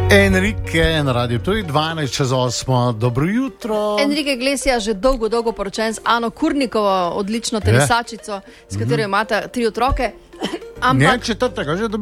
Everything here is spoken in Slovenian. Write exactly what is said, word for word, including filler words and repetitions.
Enrique na radiju, to je dvanajst čez osmo. Dobro jutro. Enrique Iglesias, že dolgo, dolgo poročen z Ano Kurnikovo, odlično tenisačico, s katero imata tri otroke. Ampak... Ne, četrtega, že